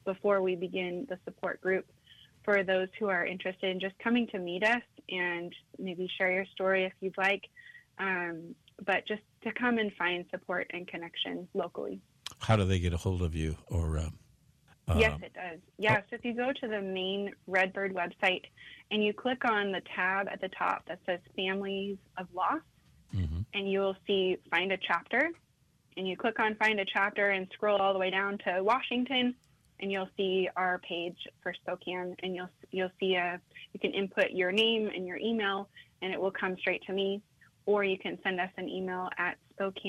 before we begin the support group for those who are interested in just coming to meet us and maybe share your story if you'd like, but just to come and find support and connection locally. How do they get a hold of you? Or yes, it does. Yeah, so if you go to the main Redbird website and you click on the tab at the top that says Families of Loss, and you'll see Find a Chapter, and you click on Find a Chapter and scroll all the way down to Washington, and you'll see our page for Spokane, and you'll see you can input your name and your email, and it will come straight to me, or you can send us an email at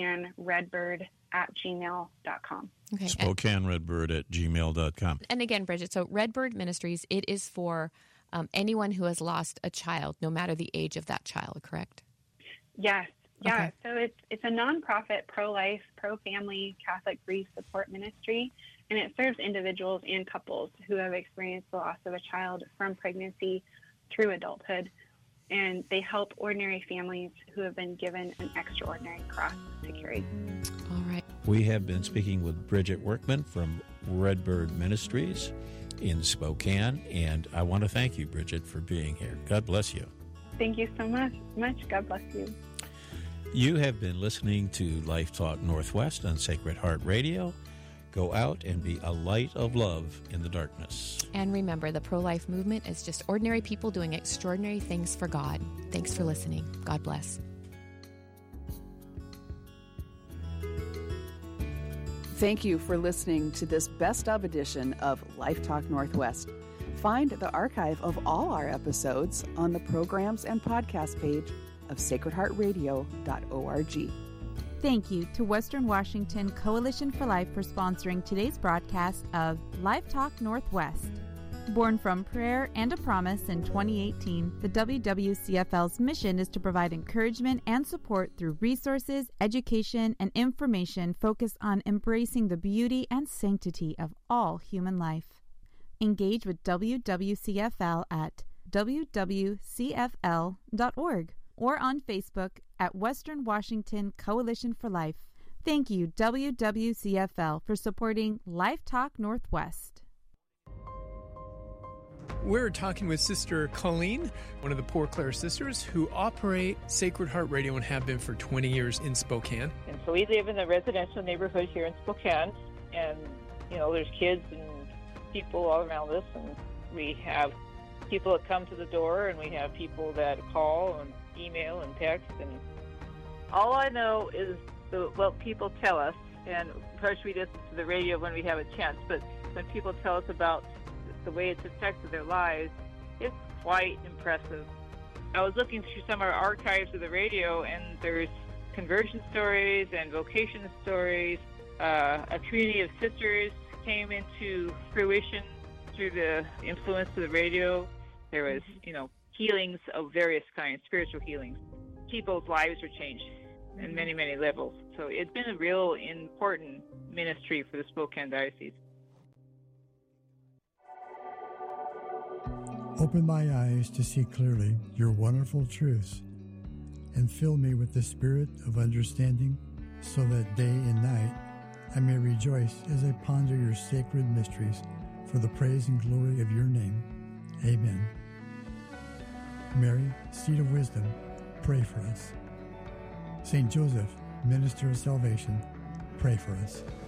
SpokaneRedbird@gmail.com. Okay. SpokaneRedbird@gmail.com. And again, Bridget, so Redbird Ministries, it is for anyone who has lost a child, no matter the age of that child, correct? Yes. Yeah. Okay. So it's a nonprofit, pro-life, pro-family Catholic grief support ministry, and it serves individuals and couples who have experienced the loss of a child from pregnancy through adulthood. And they help ordinary families who have been given an extraordinary cross to carry. All right. We have been speaking with Bridget Workman from Redbird Ministries in Spokane, and I want to thank you, Bridget, for being here. God bless you. Thank you so much. God bless you. You have been listening to Life Talk Northwest on Sacred Heart Radio. Go out and be a light of love in the darkness. And remember, the pro-life movement is just ordinary people doing extraordinary things for God. Thanks for listening. God bless. Thank you for listening to this best of edition of Life Talk Northwest. Find the archive of all our episodes on the programs and podcast page of sacredheartradio.org. Thank you to Western Washington Coalition for Life for sponsoring today's broadcast of Life Talk Northwest. Born from prayer and a promise in 2018, the WWCFL's mission is to provide encouragement and support through resources, education, and information focused on embracing the beauty and sanctity of all human life. Engage with WWCFL at wwcfl.org or on Facebook at Western Washington Coalition for Life. Thank you, WWCFL, for supporting Life Talk Northwest. We're talking with Sister Colleen, one of the Poor Clare sisters, who operate Sacred Heart Radio and have been for 20 years in Spokane. And so we live in the residential neighborhood here in Spokane, and, there's kids and people all around us, and we have people that come to the door, and we have people that call and email and text, and all I know is what people tell us, and of course we listen to the radio when we have a chance, but when people tell us about the way it's affected their lives, it's quite impressive. I was looking through some of our archives of the radio, and there's conversion stories and vocation stories. A community of sisters came into fruition through the influence of the radio. There was, healings of various kinds, spiritual healings. People's lives were changed in many, many levels. So it's been a real important ministry for the Spokane Diocese. Open my eyes to see clearly your wonderful truths, and fill me with the spirit of understanding, so that day and night I may rejoice as I ponder your sacred mysteries for the praise and glory of your name. Amen. Mary, seat of wisdom, pray for us. Saint Joseph, minister of salvation, pray for us.